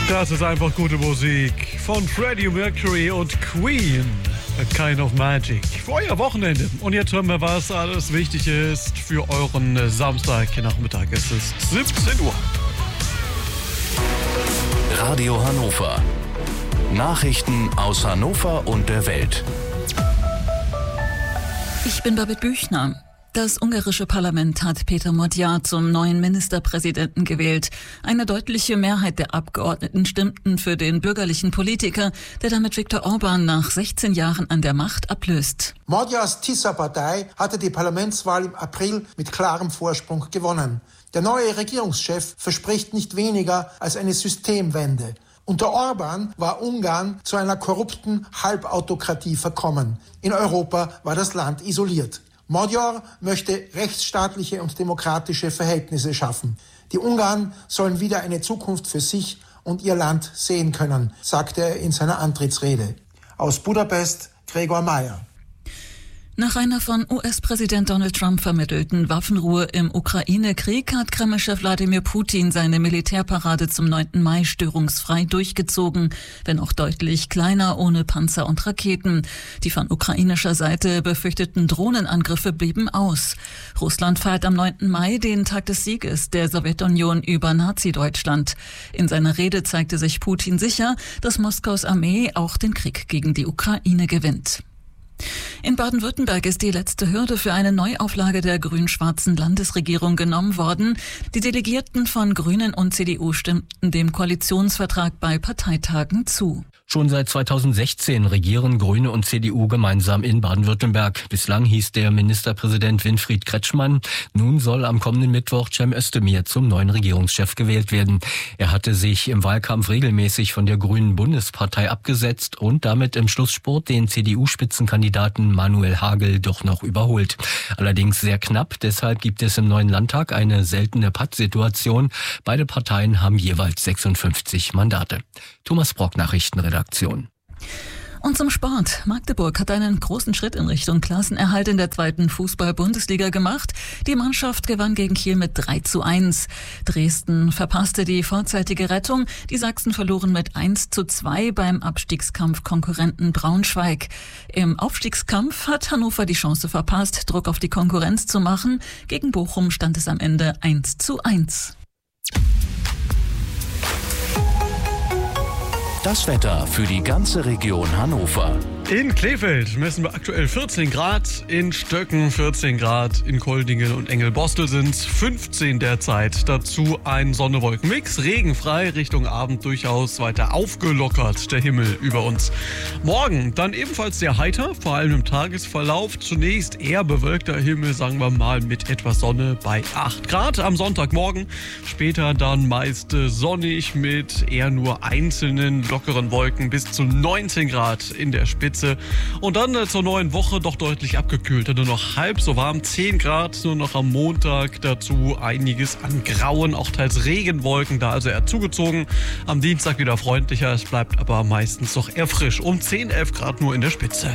Das ist einfach gute Musik von Freddie Mercury und Queen. A Kind of Magic. Für euer Wochenende. Und jetzt hören wir, was alles wichtig ist für euren Samstagnachmittag. Es ist 17 Uhr. Radio Hannover. Nachrichten aus Hannover und der Welt. Ich bin Babette Büchner. Das ungarische Parlament hat Péter Magyar zum neuen Ministerpräsidenten gewählt. Eine deutliche Mehrheit der Abgeordneten stimmten für den bürgerlichen Politiker, der damit Viktor Orbán nach 16 Jahren an der Macht ablöst. Magyars Tisza-Partei hatte die Parlamentswahl im April mit klarem Vorsprung gewonnen. Der neue Regierungschef verspricht nicht weniger als eine Systemwende. Unter Orbán war Ungarn zu einer korrupten Halbautokratie verkommen. In Europa war das Land isoliert. Magyar möchte rechtsstaatliche und demokratische Verhältnisse schaffen. Die Ungarn sollen wieder eine Zukunft für sich und ihr Land sehen können, sagte er in seiner Antrittsrede. Aus Budapest, Gregor Mayer. Nach einer von US-Präsident Donald Trump vermittelten Waffenruhe im Ukraine-Krieg hat Kreml-Chef Wladimir Putin seine Militärparade zum 9. Mai störungsfrei durchgezogen, wenn auch deutlich kleiner, ohne Panzer und Raketen. Die von ukrainischer Seite befürchteten Drohnenangriffe blieben aus. Russland feiert am 9. Mai den Tag des Sieges der Sowjetunion über Nazi-Deutschland. In seiner Rede zeigte sich Putin sicher, dass Moskaus Armee auch den Krieg gegen die Ukraine gewinnt. In Baden-Württemberg ist die letzte Hürde für eine Neuauflage der grün-schwarzen Landesregierung genommen worden. Die Delegierten von Grünen und CDU stimmten dem Koalitionsvertrag bei Parteitagen zu. Schon seit 2016 regieren Grüne und CDU gemeinsam in Baden-Württemberg. Bislang hieß der Ministerpräsident Winfried Kretschmann. Nun soll am kommenden Mittwoch Cem Özdemir zum neuen Regierungschef gewählt werden. Er hatte sich im Wahlkampf regelmäßig von der Grünen Bundespartei abgesetzt und damit im Schlussspurt den CDU-Spitzenkandidaten Manuel Hagel doch noch überholt. Allerdings sehr knapp, deshalb gibt es im neuen Landtag eine seltene Pattsituation. Beide Parteien haben jeweils 56 Mandate. Thomas Brock, Nachrichtenredaktion. Und zum Sport. Magdeburg hat einen großen Schritt in Richtung Klassenerhalt in der 2. Fußball-Bundesliga gemacht. Die Mannschaft gewann gegen Kiel mit 3:1. Dresden verpasste die vorzeitige Rettung. Die Sachsen verloren mit 1:2 beim Abstiegskampf-Konkurrenten Braunschweig. Im Aufstiegskampf hat Hannover die Chance verpasst, Druck auf die Konkurrenz zu machen. Gegen Bochum stand es am Ende 1:1. Das Wetter für die ganze Region Hannover. In Krefeld messen wir aktuell 14 Grad, in Stöcken 14 Grad, in Koldingen und Engelbostel sind 15 derzeit. Dazu ein Sonne-Wolken-Mix, regenfrei, Richtung Abend durchaus weiter aufgelockert, der Himmel über uns. Morgen dann ebenfalls sehr heiter, vor allem im Tagesverlauf. Zunächst eher bewölkter Himmel, sagen wir mal, mit etwas Sonne bei 8 Grad. Am Sonntagmorgen später dann meist sonnig mit eher nur einzelnen lockeren Wolken bis zu 19 Grad in der Spitze. Und dann zur neuen Woche doch deutlich abgekühlt. Nur noch halb so warm, 10 Grad, nur noch am Montag. Dazu einiges an Grauen, auch teils Regenwolken, da also eher zugezogen. Am Dienstag wieder freundlicher, es bleibt aber meistens doch eher frisch. Um 10, 11 Grad nur in der Spitze.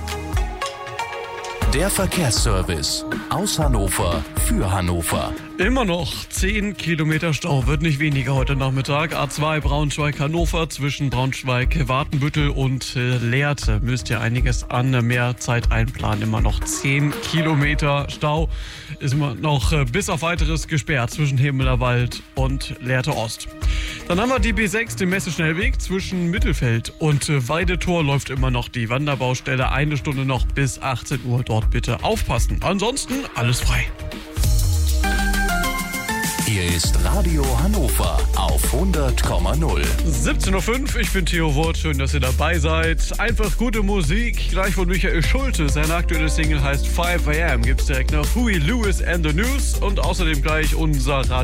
Der Verkehrsservice aus Hannover für Hannover. Immer noch 10 Kilometer Stau, wird nicht weniger heute Nachmittag. A2 Braunschweig-Hannover zwischen Braunschweig-Wartenbüttel und Lehrte. Müsst ihr einiges an mehr Zeit einplanen. Immer noch 10 Kilometer Stau. Ist immer noch bis auf weiteres gesperrt zwischen Hemelerwald und Lehrte Ost. Dann haben wir die B6, den Messeschnellweg zwischen Mittelfeld und Weidetor. Läuft immer noch die Wanderbaustelle. 1 Stunde noch bis 18 Uhr. Dort bitte aufpassen. Ansonsten alles frei. Hier ist Radio Hannover auf 100,0. 17:05 Uhr, ich bin Theo Wurt, schön, dass ihr dabei seid. Einfach gute Musik, gleich von Michael Schulte. Seine aktuelle Single heißt 5 AM. Gibt's direkt noch Huey Lewis and the News und außerdem gleich unser